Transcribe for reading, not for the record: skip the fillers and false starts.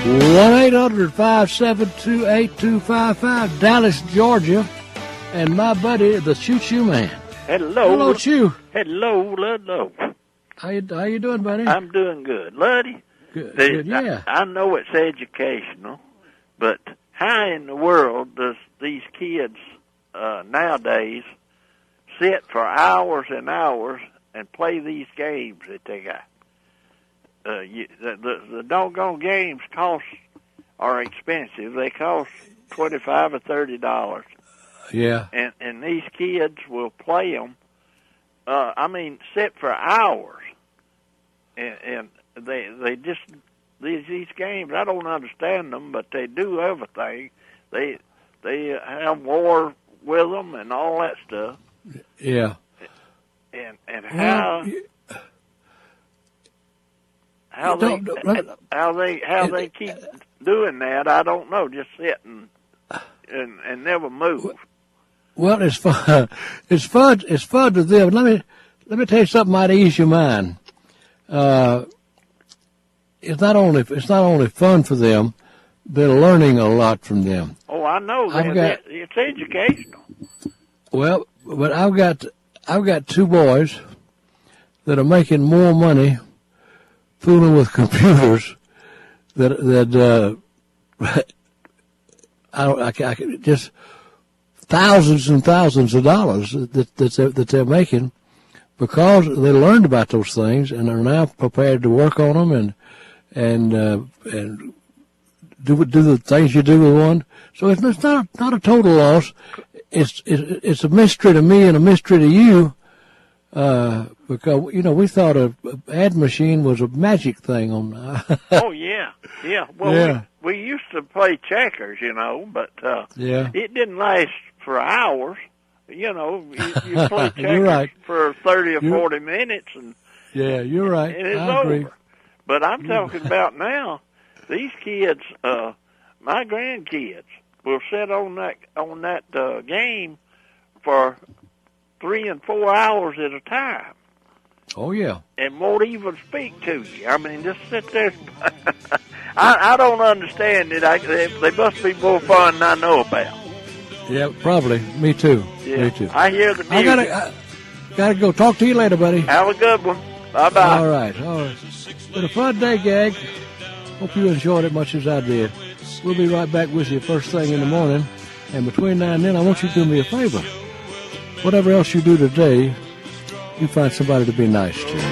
1-800-572-8255, Dallas, Georgia, and my buddy, the Choo Choo Man. Hello, Choo. Hello, Ludlow. How you doing, buddy? I'm doing good, Luddy. Good, yeah. I know it's educational, but how in the world does these kids nowadays sit for hours and hours and play these games that they got? The doggone games are expensive. They cost $25 or $30. Yeah. And these kids will play them. Sit for hours, and they just these games. I don't understand them, but they do everything. They have war with them and all that stuff. Yeah. And how they keep doing that, I don't know. Just sitting and never move. Well, it's fun. It's fun to them. Let me tell you something might ease your mind. It's not only fun for them, they're learning a lot from them. Oh, I know that. It's educational. Well, but I've got two boys that are making more money fooling with computers that I just thousands and thousands of dollars that they're making because they learned about those things and are now prepared to work on them and do the things you do with one. So it's not a total loss. It's a mystery to me and a mystery to you, because we thought a ad machine was a magic thing on. Oh yeah. Well, yeah. We used to play checkers, but it didn't last for hours. You play checkers right. for 30 or 40 minutes, and you're right. And it's I agree. over. But I'm talking about now. These kids, my grandkids, will sit on that game for 3 and 4 hours at a time. Oh yeah. And won't even speak to you. Just sit there. I don't understand it. They must be more fun than I know about. Yeah, probably. Me too. Yeah. Me too. I hear the music. I gotta go. Talk to you later, buddy. Have a good one. Bye-bye. All right. Been a fun day, gang. Hope you enjoyed it much as I did. We'll be right back with you first thing in the morning. And between now and then, I want you to do me a favor. Whatever else you do today, you find somebody to be nice to.